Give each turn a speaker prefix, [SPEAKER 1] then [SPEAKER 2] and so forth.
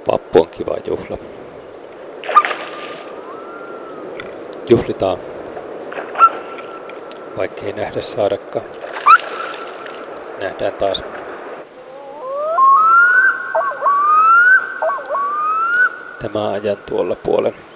[SPEAKER 1] Vappu on kiva juhla. Juhlitaan, vaikkei nähdä saadakaan. Nähdään taas. Tämä ajan tuolla puolen.